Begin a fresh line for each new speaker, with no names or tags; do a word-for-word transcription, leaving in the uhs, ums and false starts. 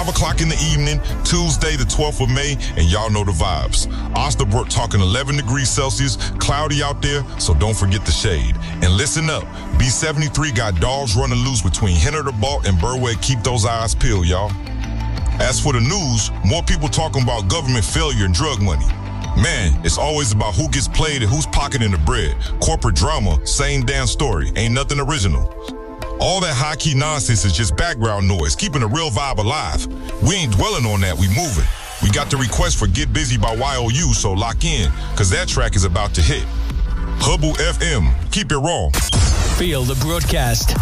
o'clock in the evening, Tuesday the twelfth of May, and y'all know the vibes. Osterbrook talking eleven degrees Celsius, cloudy out there, so don't forget the shade. And listen up, B seventy-three got dogs running loose between Henner the Balt and Burway. Keep those eyes peeled, y'all. As for the news, more people talking about government failure and drug money. Man, it's always about who gets played and who's pocketing the bread. Corporate drama, same damn story, ain't nothing original. All that high-key nonsense is just background noise, keeping the real vibe alive. We ain't dwelling on that, we moving. We got the request for Get Busy by Y O U, so lock in, cause that track is about to hit. Hubble F M, keep it raw.
Feel the broadcast.